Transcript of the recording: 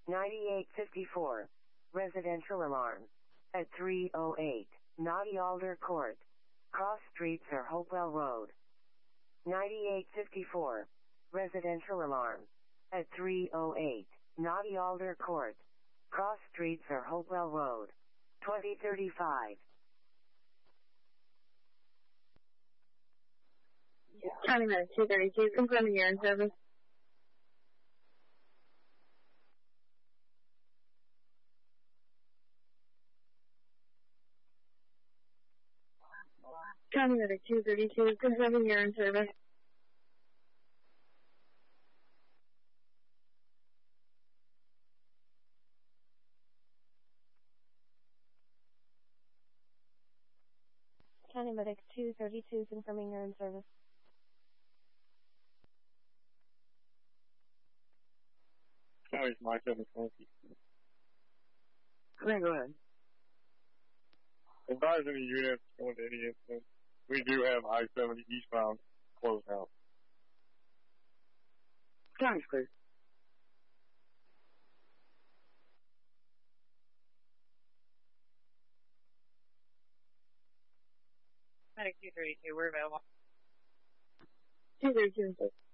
9854. Residential alarm. At 308. Naughty Alder Court. Cross Streets or Hopewell Road. 9854. Residential alarm. At 308. Naughty Alder Court. Cross Streets or Hopewell Road. 2035. County Medic 232, confirming you're in service. County Medic 232, confirming you're in service. County Medic 232, confirming you're in service. County's my 720. Go ahead. Advise any units going to any incident. We do have I-70 eastbound closed out. County's clear. Medic 232, we're available. 232 in service.